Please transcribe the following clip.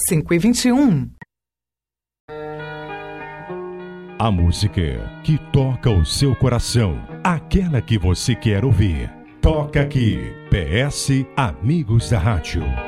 5h21. A música que toca o seu coração, aquela que você quer ouvir. Toca aqui, PS Amigos da Rádio.